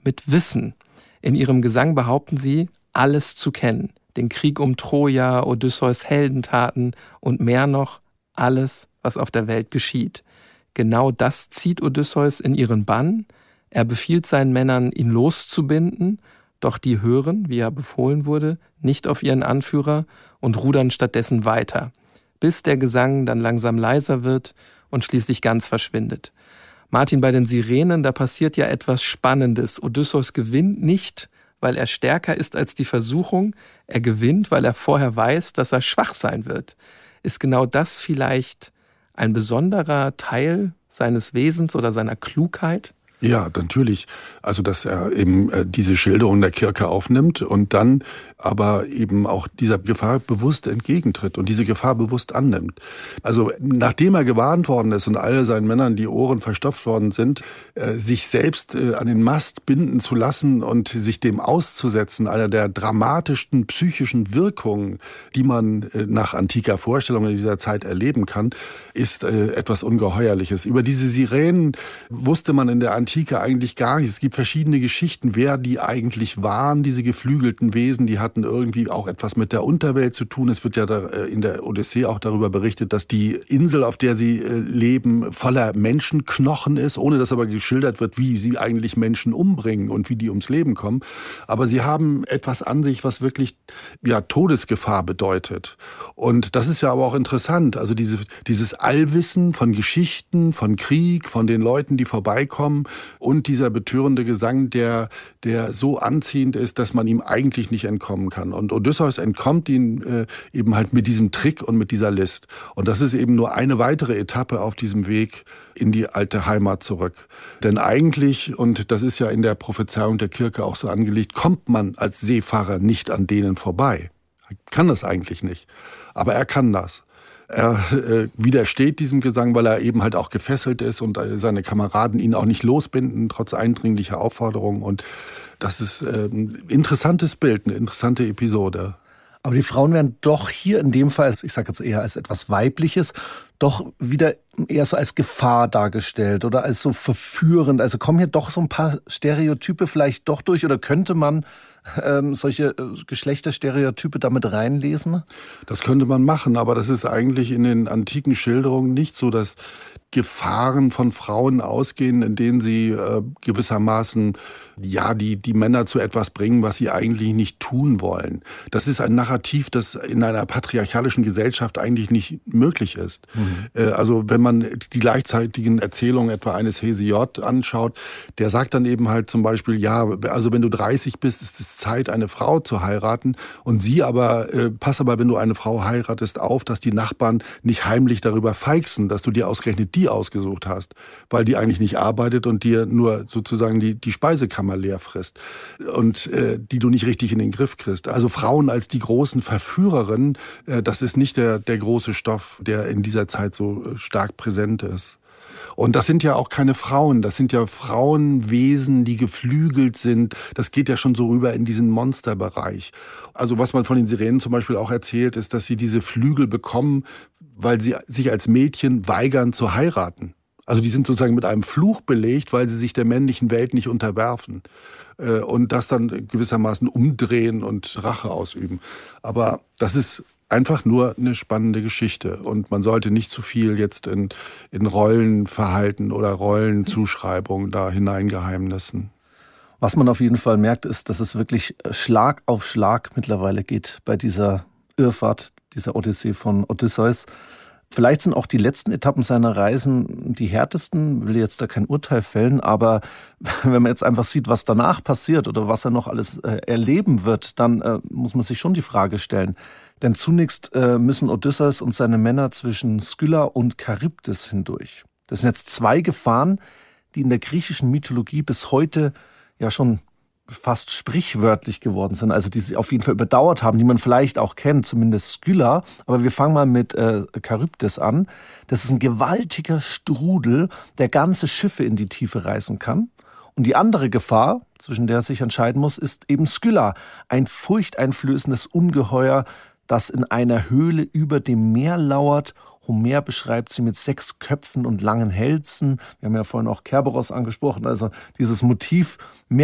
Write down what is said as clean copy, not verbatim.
mit Wissen. In ihrem Gesang behaupten sie, alles zu kennen. Den Krieg um Troja, Odysseus Heldentaten und mehr noch, alles, was auf der Welt geschieht. Genau das zieht Odysseus in ihren Bann. Er befiehlt seinen Männern, ihn loszubinden, doch die hören, wie er befohlen wurde, nicht auf ihren Anführer und rudern stattdessen weiter, bis der Gesang dann langsam leiser wird und schließlich ganz verschwindet. Martin, bei den Sirenen, da passiert ja etwas Spannendes. Odysseus gewinnt nicht, weil er stärker ist als die Versuchung. Er gewinnt, weil er vorher weiß, dass er schwach sein wird. Ist genau das vielleicht ein besonderer Teil seines Wesens oder seiner Klugheit? Ja, natürlich. Also, dass er eben diese Schilderung der Kirke aufnimmt und dann aber eben auch dieser Gefahr bewusst entgegentritt und diese Gefahr bewusst annimmt. Also, nachdem er gewarnt worden ist und all seinen Männern die Ohren verstopft worden sind, sich selbst an den Mast binden zu lassen und sich dem auszusetzen, einer der dramatischsten psychischen Wirkungen, die man nach antiker Vorstellung in dieser Zeit erleben kann, ist etwas Ungeheuerliches. Über diese Sirenen wusste man in der Antike eigentlich gar nicht. Es gibt verschiedene Geschichten, wer die eigentlich waren, diese geflügelten Wesen. Die hatten irgendwie auch etwas mit der Unterwelt zu tun. Es wird ja in der Odyssee auch darüber berichtet, dass die Insel, auf der sie leben, voller Menschenknochen ist, ohne dass aber geschildert wird, wie sie eigentlich Menschen umbringen und wie die ums Leben kommen. Aber sie haben etwas an sich, was wirklich Todesgefahr bedeutet. Und das ist ja aber auch interessant. Also dieses Allwissen von Geschichten, von Krieg, von den Leuten, die vorbeikommen, und dieser betörende Gesang, der so anziehend ist, dass man ihm eigentlich nicht entkommen kann. Und Odysseus entkommt ihm eben halt mit diesem Trick und mit dieser List. Und das ist eben nur eine weitere Etappe auf diesem Weg in die alte Heimat zurück. Denn eigentlich, und das ist ja in der Prophezeiung der Kirche auch so angelegt, kommt man als Seefahrer nicht an denen vorbei. Er kann das eigentlich nicht. Aber er kann das. Er widersteht diesem Gesang, weil er eben halt auch gefesselt ist und seine Kameraden ihn auch nicht losbinden, trotz eindringlicher Aufforderungen. Und das ist ein interessantes Bild, eine interessante Episode. Aber die Frauen werden doch hier in dem Fall, ich sage jetzt eher als etwas Weibliches, doch wieder eher so als Gefahr dargestellt oder als so verführend. Also kommen hier doch so ein paar Stereotype vielleicht doch durch oder könnte man solche Geschlechterstereotype damit reinlesen? Das könnte man machen, aber das ist eigentlich in den antiken Schilderungen nicht so, dass Gefahren von Frauen ausgehen, in denen sie gewissermaßen die Männer zu etwas bringen, was sie eigentlich nicht tun wollen. Das ist ein Narrativ, das in einer patriarchalischen Gesellschaft eigentlich nicht möglich ist. Also wenn man die gleichzeitigen Erzählungen etwa eines Hesiod anschaut, der sagt dann eben halt zum Beispiel, also wenn du 30 bist, ist es Zeit, eine Frau zu heiraten, und pass aber, wenn du eine Frau heiratest, auf, dass die Nachbarn nicht heimlich darüber feixen, dass du dir ausgerechnet die ausgesucht hast, weil die eigentlich nicht arbeitet und dir nur sozusagen die Speisekammer leer frisst und die du nicht richtig in den Griff kriegst. Also Frauen als die großen Verführerinnen, das ist nicht der große Stoff, der in dieser Zeit so stark präsent ist. Und das sind ja auch keine Frauen, das sind ja Frauenwesen, die geflügelt sind. Das geht ja schon so rüber in diesen Monsterbereich. Also was man von den Sirenen zum Beispiel auch erzählt, ist, dass sie diese Flügel bekommen, weil sie sich als Mädchen weigern zu heiraten. Also die sind sozusagen mit einem Fluch belegt, weil sie sich der männlichen Welt nicht unterwerfen und das dann gewissermaßen umdrehen und Rache ausüben. Aber das ist einfach nur eine spannende Geschichte und man sollte nicht zu viel jetzt in Rollenverhalten oder Rollenzuschreibungen da hineingeheimnissen. Was man auf jeden Fall merkt, ist, dass es wirklich Schlag auf Schlag mittlerweile geht bei dieser Irrfahrt, dieser Odyssee von Odysseus. Vielleicht sind auch die letzten Etappen seiner Reisen die härtesten, will jetzt da kein Urteil fällen, aber wenn man jetzt einfach sieht, was danach passiert oder was er noch alles erleben wird, dann muss man sich schon die Frage stellen. Denn zunächst müssen Odysseus und seine Männer zwischen Skylla und Charybdis hindurch. Das sind jetzt zwei Gefahren, die in der griechischen Mythologie bis heute ja schon fast sprichwörtlich geworden sind, also die sie auf jeden Fall überdauert haben, die man vielleicht auch kennt, zumindest Skylla. Aber wir fangen mal mit Charybdis an. Das ist ein gewaltiger Strudel, der ganze Schiffe in die Tiefe reißen kann. Und die andere Gefahr, zwischen der er sich entscheiden muss, ist eben Skylla, ein furchteinflößendes Ungeheuer, das in einer Höhle über dem Meer lauert. Homer beschreibt sie mit 6 Köpfen und langen Hälsen. Wir haben ja vorhin auch Kerberos angesprochen, also dieses Motiv